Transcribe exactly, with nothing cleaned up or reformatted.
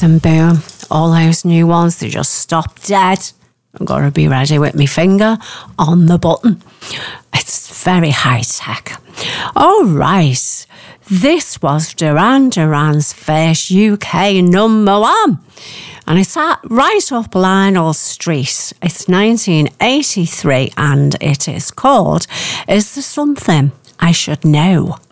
and boom, all those new ones, they just stop dead. I've got to be ready with my finger on the button. It's very high tech. All right, this was Duran Duran's first U K number one. And it's at right up Lionel Street. It's nineteen eighty-three and it is called Is There Something I Should Know?